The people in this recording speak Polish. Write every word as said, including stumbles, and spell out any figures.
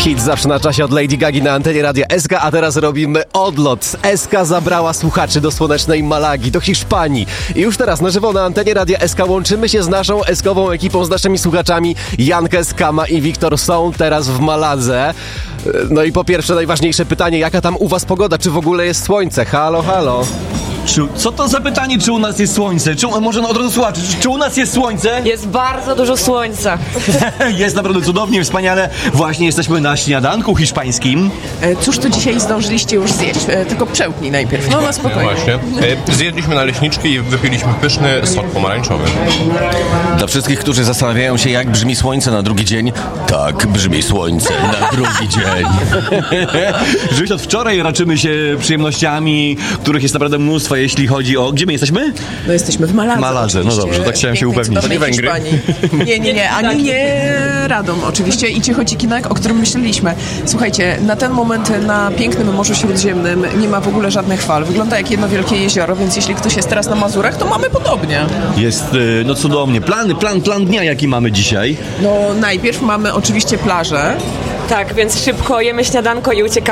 Hit zawsze na czasie od Lady Gagi na antenie Radia S K, a teraz robimy odlot. S K zabrała słuchaczy do słonecznej Malagi, do Hiszpanii. I już teraz na żywo na antenie Radia S K łączymy się z naszą eskową ekipą, z naszymi słuchaczami. Jankes, Kama i Wiktor są teraz w Maladze. No i po pierwsze najważniejsze pytanie, jaka tam u was pogoda? Czy w ogóle jest słońce? Halo, halo. Czy, co to za pytanie, czy u nas jest słońce? Czy, może no od razu słuchaczy, czy, czy u nas jest słońce? Jest bardzo dużo słońca. Jest naprawdę cudownie, wspaniale. Właśnie jesteśmy na śniadanku hiszpańskim. E, cóż to dzisiaj zdążyliście już zjeść? E, tylko przełknij najpierw. No, na spokojnie. Właśnie. E, zjedliśmy naleśniczki i wypiliśmy pyszny sok pomarańczowy. Dla wszystkich, którzy zastanawiają się, jak brzmi słońce na drugi dzień, tak brzmi słońce na drugi dzień. Żyć od wczoraj raczymy się przyjemnościami, których jest naprawdę mnóstwo, jeśli chodzi o... Gdzie my jesteśmy? No jesteśmy w Maladze. Maladze, no dobrze, tak chciałem się upewnić. To nie Węgry. Nie, nie, nie, ani nie Radom oczywiście i Ciechocikinek, o którym myśleliśmy. Słuchajcie, na ten moment na pięknym Morzu Śródziemnym nie ma w ogóle żadnych fal. Wygląda jak jedno wielkie jezioro, więc jeśli ktoś jest teraz na Mazurach, to mamy podobnie. Jest, no cudownie. Plany, plan, plan dnia, jaki mamy dzisiaj? No najpierw mamy oczywiście plażę. Tak, więc szybko jemy śniadanko i uciekamy